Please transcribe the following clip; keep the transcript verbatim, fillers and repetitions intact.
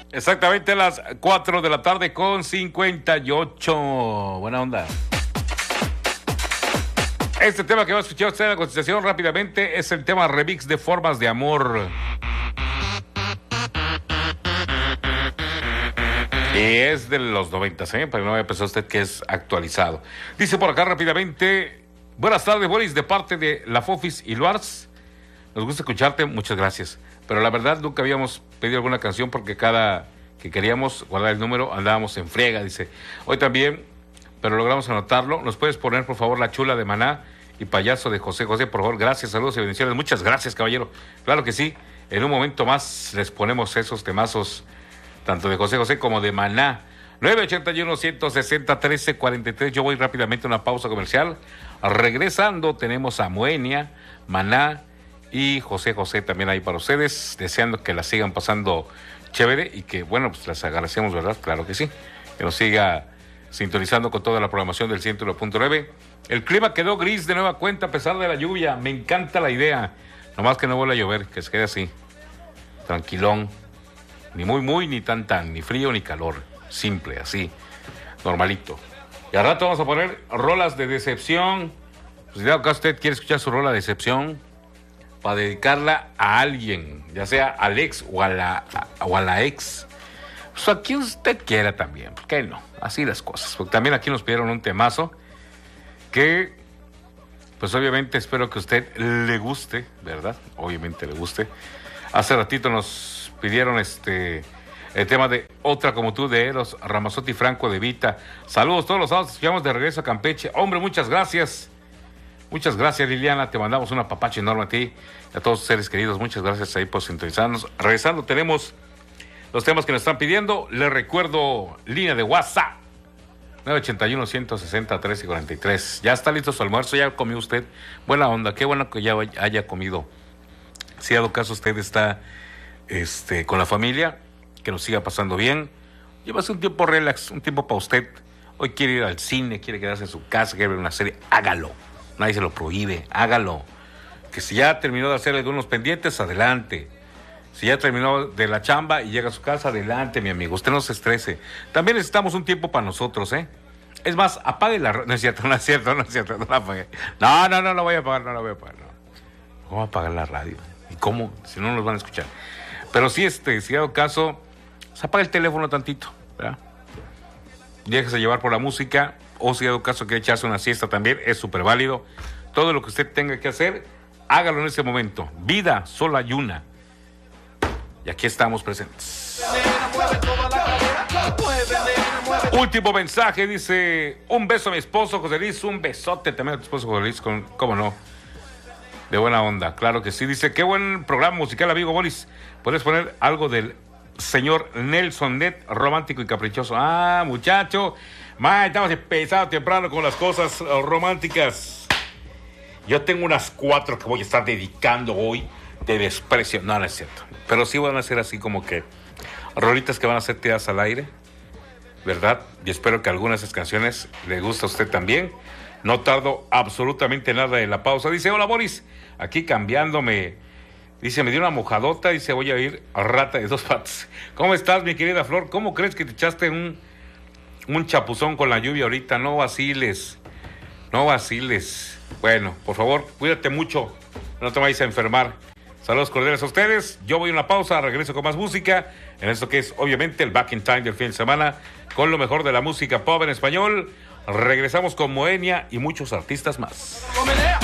Exactamente a las cuatro de la tarde con cincuenta y ocho. Buena onda. Este tema que va a escuchar usted en la cotización rápidamente es el tema remix de Formas de Amor. Y es de los noventa, ¿eh? Para que no vaya a pensar usted que es actualizado. Dice por acá rápidamente: buenas tardes, Boris, de parte de la Fofis y Luars. Nos gusta escucharte, muchas gracias. Pero la verdad nunca habíamos pedido alguna canción porque cada que queríamos guardar el número andábamos en friega, dice. Hoy también, pero logramos anotarlo. ¿Nos puedes poner, por favor, La Chula de Maná y Payaso de José José, por favor? Gracias, saludos y bendiciones. Muchas gracias, caballero. Claro que sí. En un momento más les ponemos esos temazos, tanto de José José como de Maná. nueve ochenta y uno, ciento sesenta, trece cuarenta y tres. Yo voy rápidamente a una pausa comercial. Regresando tenemos a Moenia, Maná y José José también ahí para ustedes, deseando que la sigan pasando chévere y que, bueno, pues las agradecemos, ¿verdad? Claro que sí. Que nos siga sintonizando con toda la programación del ciento uno punto nueve. El clima quedó gris de nueva cuenta a pesar de la lluvia. Me encanta la idea. Nomás que no vuelva a llover, que se quede así. Tranquilón. Ni muy, muy, ni tan, tan. Ni frío, ni calor. Simple, así. Normalito. Y al rato vamos a poner rolas de decepción. Pues si dado caso usted quiere escuchar su rola de decepción, para dedicarla a alguien, ya sea al ex o a la, a, o a la ex, pues a quien usted quiera también, ¿por qué no? Así las cosas, porque también aquí nos pidieron un temazo que, pues obviamente espero que a usted le guste, ¿verdad? Obviamente le guste. Hace ratito nos pidieron este el tema de Otra Como Tú de Eros Ramazzotti Franco de Vita. Saludos todos los sábados, llegamos de regreso a Campeche. Hombre, muchas gracias. Muchas gracias, Liliana, te mandamos un apapacho enorme a ti y a todos tus seres queridos. Muchas gracias ahí por sintonizarnos. Regresando, tenemos los temas que nos están pidiendo. Les recuerdo, línea de WhatsApp, nueve ochenta y uno, ciento sesenta, trece cuarenta y tres. Ya está listo su almuerzo, ya comió usted. Buena onda, qué bueno que ya haya comido. Si dado caso usted está este, con la familia, que nos siga pasando bien. Llévase un tiempo relax, un tiempo para usted. Hoy quiere ir al cine, quiere quedarse en su casa, quiere ver una serie, hágalo. Nadie se lo prohíbe, hágalo. Que si ya terminó de hacer algunos pendientes, adelante. Si ya terminó de la chamba y llega a su casa, adelante, mi amigo. Usted no se estrese. También necesitamos un tiempo para nosotros, ¿eh? Es más, apague la radio. No es cierto, no es cierto, no es cierto. No la apague. No, no, no, no voy a apagar, no la voy a apagar. No. ¿Cómo apagar la radio? ¿Y cómo? Si no nos van a escuchar. Pero sí, este, si dado caso, se apaga el teléfono tantito, ¿verdad? Déjese llevar por la música. O si ha dado caso que echarse una siesta también, es súper válido. Todo lo que usted tenga que hacer, hágalo en ese momento. Vida solo hay una. Y aquí estamos presentes. Último mensaje, dice: un beso a mi esposo José Luis, un besote también a tu esposo José Luis, con, ¿cómo no? De buena onda, claro que sí. Dice: qué buen programa musical, amigo Boris. ¿Puedes poner algo del señor Nelson Net, romántico y caprichoso? Ah, muchacho. Ma, estamos empezando temprano con las cosas románticas. Yo tengo unas cuatro que voy a estar dedicando hoy de desprecio. No, no es cierto. Pero sí van a ser así como que rolitas que van a ser tiradas al aire, ¿verdad? Y espero que algunas de esas canciones le guste a usted también. No tardo absolutamente nada en la pausa. Dice: hola, Boris, aquí cambiándome. Dice: me dio una mojadota. Dice: voy a ir a rata de dos patas. ¿Cómo estás, mi querida Flor? ¿Cómo crees que te echaste un... un chapuzón con la lluvia ahorita? No vaciles, no vaciles. Bueno, por favor, cuídate mucho, no te vayas a enfermar. Saludos cordiales a ustedes. Yo voy a una pausa, regreso con más música en esto que es obviamente el Back in Time del fin de semana, con lo mejor de la música pop en español. Regresamos con Moenia y muchos artistas más.